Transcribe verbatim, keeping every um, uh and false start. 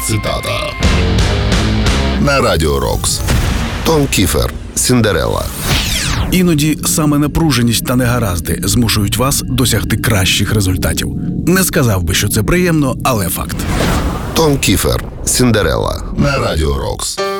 Цитата на Радіо Рокс. Том Кіфер, Сіндерелла. Іноді саме напруженість та негаразди змушують вас досягти кращих результатів. Не сказав би, що це приємно, але факт. Том Кіфер, Сіндерелла на Радіо Рокс.